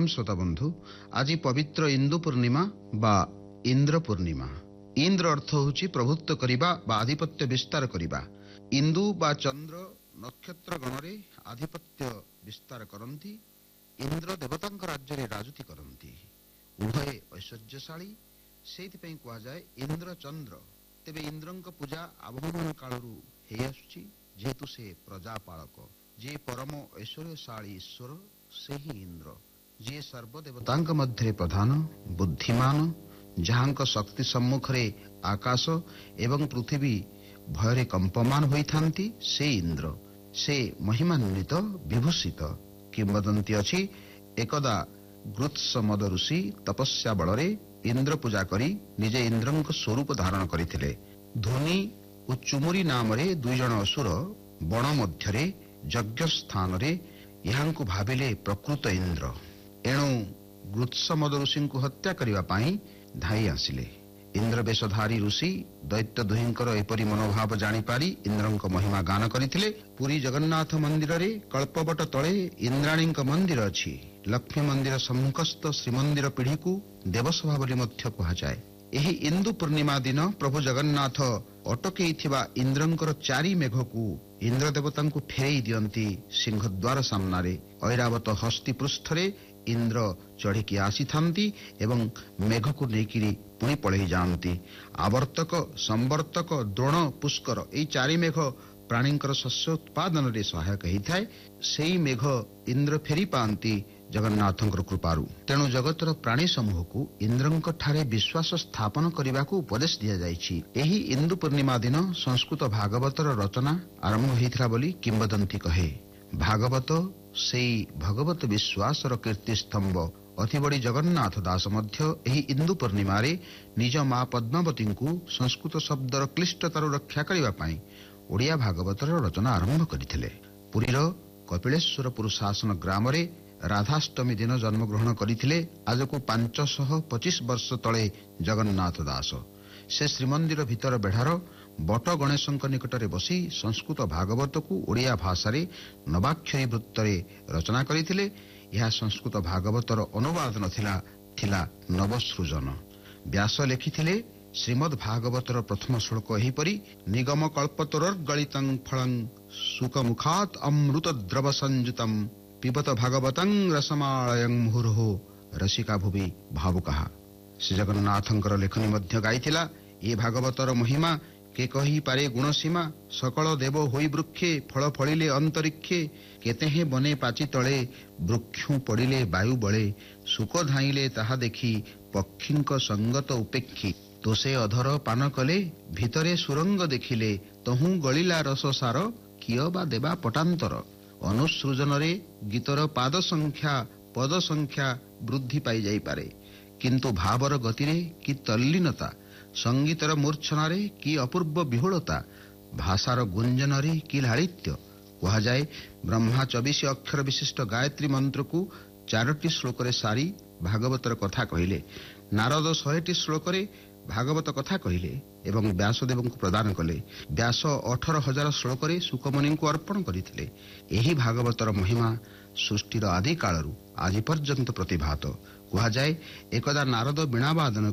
प्रणाम श्रोता बंधु। आज पवित्र इंदु पूर्णिमा बा इंद्र पूर्णिमा। इंद्र अर्थ होची प्रभुत्व करिबा बा आधिपत्य विस्तार करिबा। इंदु बा चंद्र नक्षत्र गणरे आधिपत्य विस्तार करंती। इंद्र देवतांक राज्य रे राजुति करंती। उभय ऐश्वर्यशाली सेतिपई कुआ जाय इंद्र चंद्र। तेबे इंद्रंक पूजा आबहमान कालरू हे आसुची जेतु से प्रजापालक जे परम ऐश्वर्यशाली ईश्वर से ही इंद्र जे सर्वदेवतांक मध्य प्रधान बुद्धिमान जहांक शक्ति सम्मुखरे आकाश एवं पृथ्वी भयरे कंपमान होइथांती से इंद्र से महिमान्वित विभूषित। किंवदंती अछि एकदा गृत्समद ऋषि तपस्या बलरे इंद्र पूजा करी निजे इंद्रंक स्वरूप धारण करिथिले। धोनी और चुमुरी नाम रे दुई जन असुर बण मध्यरे यज्ञ स्थान रे यहांकु भाविले प्रकृत इंद्र। एणु गृत्समद ऋषि को हत्या करिवा पाई धाई आसिले। इंद्र वेशधारी ऋषि दैत्य दुहिंकर एपरी मनोभाव जानी पारी इंद्रंक महिमा गान करिथिले। पुरी जगन्नाथ मंदिर रे कल्पवट तळे इंद्राणींक मंदिर अछि। लक्ष्मी मंदिर सम्मुखस्थ श्रीमंदिर पीढ़ी को देवसभा बोली मध्य कहा जाए। एही इंदु पूर्णिमा दिन प्रभु जगन्नाथ अटकैथिबा इंद्रंकर चारि मेघ को इंद्र देवतांकु फेरई दियंती सिंहद्वार सामनारे। ऐरावत हस्ती पृष्ठरे इंद्र चढ़िकी आसी थांती एवं मेघ को लेकिरी पुणी पलई जाती। आवर्तक संवर्तक द्रोण पुष्कर এই चारि मेघ प्राणींकर शस्य उत्पादन रे सहायक होता। से मेघ इंद्र फेरी पाती जगन्नाथंकर कृपारू। तेणु जगतर प्राणी समूह को इंद्रंक ठारे विश्वास स्थापन करने को उपदेश दिया जाइछि। एही इंदु पूर्णिमा दिन संस्कृत भागवतर रचना आरंभ होइथिला बोली किंवदंती कहे। भागवत से भगवत विश्वासर कीर्ति स्तंभ अति बड़ी जगन्नाथ दास मध्य एही इंदु पूर्णिमा रे निज मां पद्मावती को संस्कृत शब्दर क्लिष्टतार रक्षा करने पाई ओडिया भागवतर रचना आरंभ करथिले। पुरीर कपिलेश्वरपुर शासन ग्राम रे राधाष्टमी दिन जन्मग्रहण करथिले। आज को 525 वर्ष तले जगन्नाथ दास से श्रीमंदिर भीतर बेढ़ार बट गणेशंक निकटरे बसी संस्कृत भागवत को ओडिया भाषा रे नवाक्षरी वृत्तरे रचना करथिले। यह संस्कृत भागवतर अनुवाद नथिला नवसृजन। व्यास लिखिथिले श्रीमद् भागवतर प्रथम श्लोक एहिपरि निगम कल्पतरोर्गलितं फलं सुखमुखात् अमृत द्रव संयुतं पिबत भागवतं रसमालयं मुहुर्हो रसिका भुवि भावुकः। श्री जगन्नाथंकर लेखनी मध्य गाइथिला ए भागवतर महिमा के कही पारे गुणसीमा। सकल देव होई वृक्षे फल फलिले अंतरिक्षे केते हे बने पाची तले वृक्षु पड़िले वायु बळे सुख धाइले ताहा देखी पक्षींक संगत उपेक्षी। तोसे अधर पान कले भितरे सुरंग देखिले तहु गलिला रस सार किय बा देवा पटांतर। अनुसृजन रे गीतर पद संख्या वृद्धि पाई जाई पारे किंतु भावर गतिरे कि तल्लीनता संगीतर मूर्छना रे कि अपूर्व विहुलता भाषार गुंजन रे कि लालित्य। कहा जाए ब्रह्मा 24 अक्षर विशिष्ट गायत्री मंत्र को 4टी श्लोक रे सारी भागवतर कथा कहिले। नारद 100टी श्लोक रे भागवत कथा कहिले एवं व्यासदेव को प्रदान कले। व्यास 18,000 श्लोक रे सुकमणि को अर्पण करथिले। एही भागवतर महिमा सृष्टिर आदि कालरू आज पर्यंत प्रतिभात। कहा जाए एकदा नारद वीणा वादन